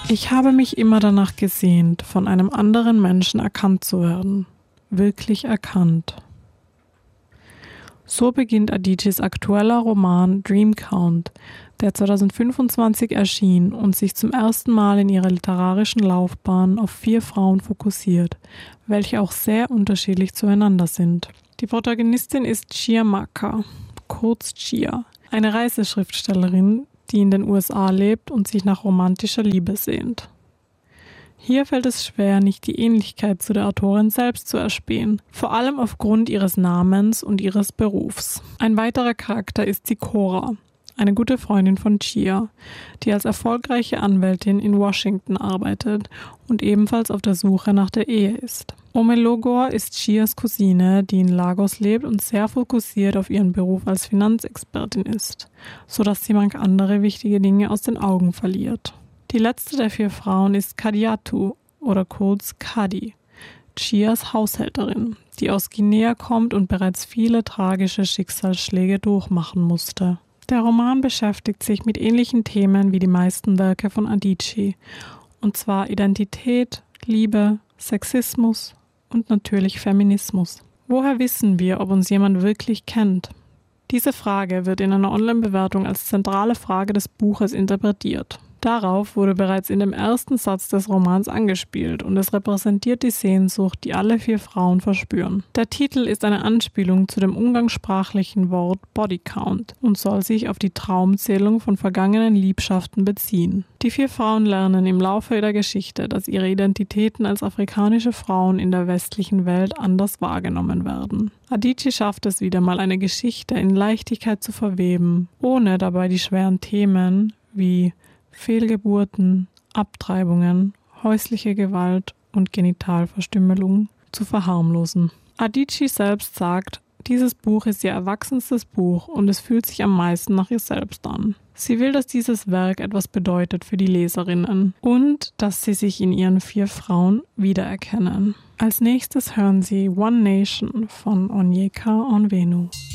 Ich habe mich immer danach gesehnt, von einem anderen Menschen erkannt zu werden. Wirklich erkannt. So beginnt Adichis aktueller Roman Dream Count, der 2025 erschien und sich zum ersten Mal in ihrer literarischen Laufbahn auf 4 Frauen fokussiert, welche auch sehr unterschiedlich zueinander sind. Die Protagonistin ist Chia Maka, kurz Chia, eine Reiseschriftstellerin, die in den USA lebt und sich nach romantischer Liebe sehnt. Hier fällt es schwer, nicht die Ähnlichkeit zu der Autorin selbst zu erspähen, vor allem aufgrund ihres Namens und ihres Berufs. Ein weiterer Charakter ist Sikora, eine gute Freundin von Chia, die als erfolgreiche Anwältin in Washington arbeitet und ebenfalls auf der Suche nach der Ehe ist. Omelogor ist Chias Cousine, die in Lagos lebt und sehr fokussiert auf ihren Beruf als Finanzexpertin ist, sodass sie manch andere wichtige Dinge aus den Augen verliert. Die letzte der 4 Frauen ist Kadiatu oder kurz Kadi, Chias Haushälterin, die aus Guinea kommt und bereits viele tragische Schicksalsschläge durchmachen musste. Der Roman beschäftigt sich mit ähnlichen Themen wie die meisten Werke von Adichie, und zwar Identität, Liebe, Sexismus und natürlich Feminismus. Woher wissen wir, ob uns jemand wirklich kennt? Diese Frage wird in einer Online-Bewertung als zentrale Frage des Buches interpretiert. Darauf wurde bereits in dem ersten Satz des Romans angespielt und es repräsentiert die Sehnsucht, die alle 4 Frauen verspüren. Der Titel ist eine Anspielung zu dem umgangssprachlichen Wort Body Count und soll sich auf die Traumzählung von vergangenen Liebschaften beziehen. Die 4 Frauen lernen im Laufe der Geschichte, dass ihre Identitäten als afrikanische Frauen in der westlichen Welt anders wahrgenommen werden. Adichie schafft es wieder mal, eine Geschichte in Leichtigkeit zu verweben, ohne dabei die schweren Themen wie Fehlgeburten, Abtreibungen, häusliche Gewalt und Genitalverstümmelung zu verharmlosen. Adichie selbst sagt, dieses Buch ist ihr erwachsenstes Buch und es fühlt sich am meisten nach ihr selbst an. Sie will, dass dieses Werk etwas bedeutet für die Leserinnen und dass sie sich in ihren 4 Frauen wiedererkennen. Als nächstes hören Sie One Nation von Onyeka Onwenu.